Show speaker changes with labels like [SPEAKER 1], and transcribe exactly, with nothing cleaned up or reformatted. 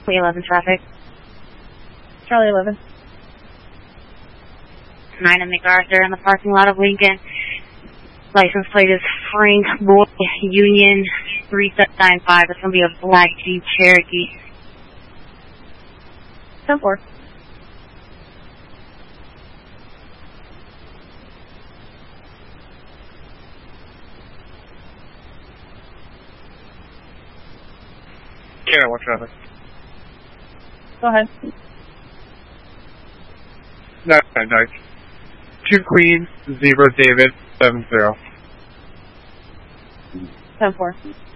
[SPEAKER 1] Charlie eleven traffic.
[SPEAKER 2] Charlie eleven.
[SPEAKER 1] nine at MacArthur in the parking lot of Lincoln. License plate is Frank Boy Union three seven nine five. It's going to be a black Jeep Cherokee.
[SPEAKER 2] ten four.
[SPEAKER 3] Karen, what traffic?
[SPEAKER 2] Go ahead.
[SPEAKER 3] No, no, no. Two Queen, zero David, seven zero.
[SPEAKER 2] ten four.